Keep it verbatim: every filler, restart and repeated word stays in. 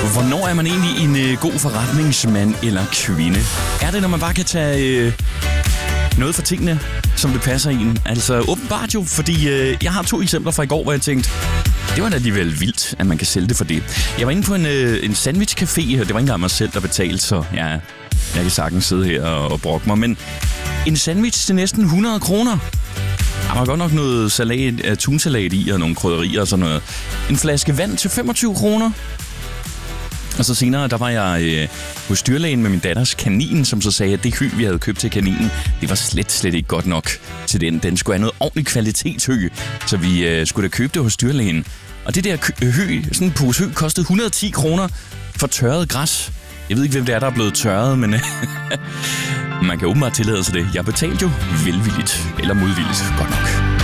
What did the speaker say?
Hvornår er man egentlig en øh, god forretningsmand eller kvinde? Er det, når man bare kan tage øh, noget for tingene, som det passer en? Altså åbenbart jo, fordi øh, jeg har to eksempler fra i går, hvor jeg tænkte, det var da alligevel vildt, at man kan sælge det for det. Jeg var inde på en, øh, en sandwichcafé, og det var ikke engang mig selv, der betalte, så ja, jeg kan sagtens sidde her og, og brokke mig. Men en sandwich til næsten hundrede kroner. Der var godt nok noget salat, uh, tunsalat i og nogle krydderier og sådan noget. En flaske vand til femogtyve kroner. Og så senere, der var jeg øh, hos dyrlægen med min datters kanin, som så sagde, at det hø, vi havde købt til kaninen, det var slet, slet ikke godt nok til den. Den skulle have noget ordentligt kvalitetshø, så vi øh, skulle da købe det hos dyrlægen. Og det der hø, sådan en pose hø, kostede et hundrede og ti kroner for tørret græs. Jeg ved ikke, hvem det er, der er blevet tørret, men man kan åbenbart tillade sig det. Jeg betalte jo velvilligt, eller modvilligt, godt nok.